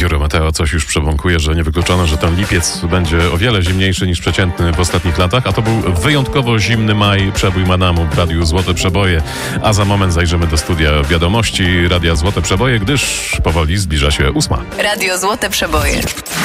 Biuro Meteo coś już przebąkuje, że niewykluczone, że ten lipiec będzie o wiele zimniejszy niż przeciętny w ostatnich latach, a to był wyjątkowo zimny maj, przebój Manamu w Radiu Złote Przeboje, a za moment zajrzymy do studia wiadomości Radia Złote Przeboje, gdyż powoli zbliża się 8. Radio Złote Przeboje.